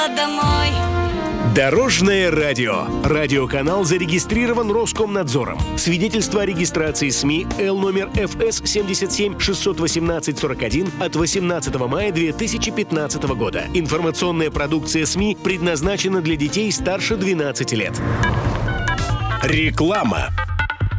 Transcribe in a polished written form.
домой. Дорожное радио. Радиоканал зарегистрирован Роскомнадзором. Свидетельство о регистрации СМИ Л номер ФС 77 618 41 от 18 мая 2015 года. Информационная продукция СМИ предназначена для детей старше 12 лет. Реклама.